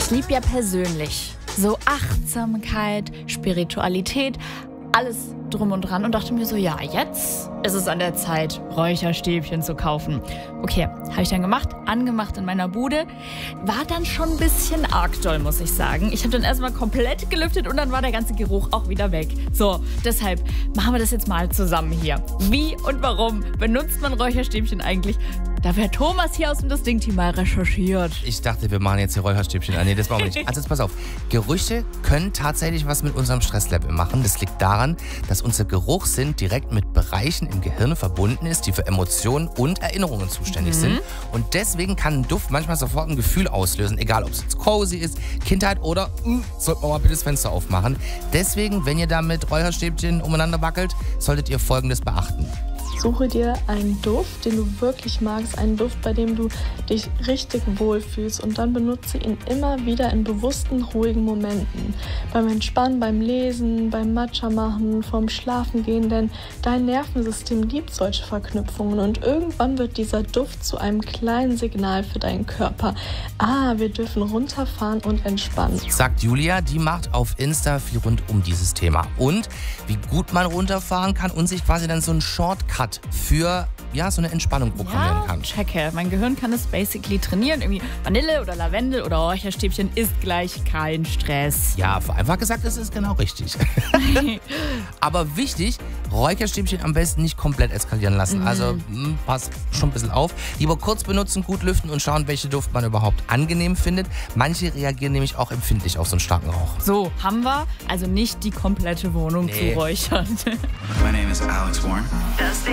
Ich liebe ja persönlich so Achtsamkeit, Spiritualität, alles drum und dran und dachte mir so, ja, jetzt ist es an der Zeit, Räucherstäbchen zu kaufen. Okay, habe ich dann gemacht, angemacht in meiner Bude. War dann schon ein bisschen arg doll, muss ich sagen. Ich habe dann erstmal komplett gelüftet und dann war der ganze Geruch auch wieder weg. So, deshalb machen wir das jetzt mal zusammen hier. Wie und warum benutzt man Räucherstäbchen eigentlich? Dafür hat Thomas hier aus dem Distinct-Team mal recherchiert. Ich dachte, wir machen jetzt hier Räucherstäbchen. Nee, das machen wir nicht. Also jetzt pass auf. Gerüche können tatsächlich was mit unserem Stresslevel machen. Das liegt daran, dass unser Geruchssinn direkt mit Bereichen im Gehirn verbunden ist, die für Emotionen und Erinnerungen zuständig sind. Und deswegen kann ein Duft manchmal sofort ein Gefühl auslösen, egal ob es jetzt cozy ist, Kindheit oder sollte man mal bitte das Fenster aufmachen. Deswegen, wenn ihr da mit Räucherstäbchen umeinander wackelt, solltet ihr Folgendes beachten. Suche dir einen Duft, den du wirklich magst, einen Duft, bei dem du dich richtig wohlfühlst und dann benutze ihn immer wieder in bewussten, ruhigen Momenten. Beim Entspannen, beim Lesen, beim Matcha machen, vorm Schlafengehen, denn dein Nervensystem liebt solche Verknüpfungen und irgendwann wird dieser Duft zu einem kleinen Signal für deinen Körper. Wir dürfen runterfahren und entspannen. Sagt Julia, die macht auf Insta viel rund um dieses Thema. Und wie gut man runterfahren kann und sich quasi dann so einen Shortcut für so eine Entspannung programmieren kann. Checke. Mein Gehirn kann es basically trainieren. Irgendwie Vanille oder Lavendel oder Räucherstäbchen ist gleich kein Stress. Ja, vereinfacht gesagt, das ist genau richtig. Aber wichtig, Räucherstäbchen am besten nicht komplett eskalieren lassen. Also passt schon ein bisschen auf. Lieber kurz benutzen, gut lüften und schauen, welche Duft man überhaupt angenehm findet. Manche reagieren nämlich auch empfindlich auf so einen starken Rauch. So, haben wir also nicht die komplette Wohnung zu räuchern. My name is Alex Warren.